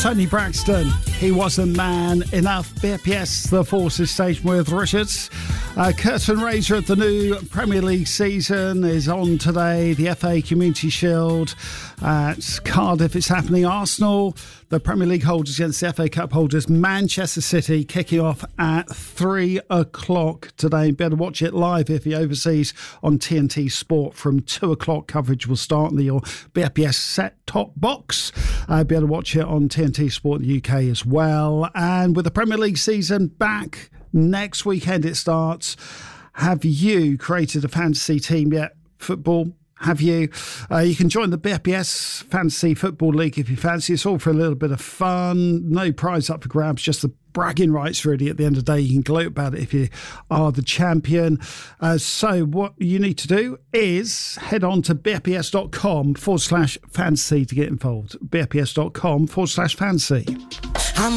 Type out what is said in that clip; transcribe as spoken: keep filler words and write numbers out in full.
Tony Braxton, he wasn't man enough. B F P S, the Forces station with Richards. Uh, curtain raiser of the new Premier League season is on today. The F A Community Shield at Cardiff. It's happening. Arsenal, the Premier League holders against the F A Cup holders. Manchester City kicking off at three o'clock today. Better watch it live if you're overseas on T N T Sport from two o'clock. Coverage will start on your B F P S set-top box. Uh, be able to watch it on T N T Sport in the U K as well. And with the Premier League season back next weekend, it starts. Have you created a fantasy team yet? Football? Have you? Uh, you can join the B F P S Fantasy Football League if you fancy. It's all for a little bit of fun. No prize up for grabs, just the bragging rights, really. At the end of the day, you can gloat about it if you are the champion. Uh, so what you need to do is head on to bfps.com forward slash fantasy to get involved. bfps.com forward slash fantasy.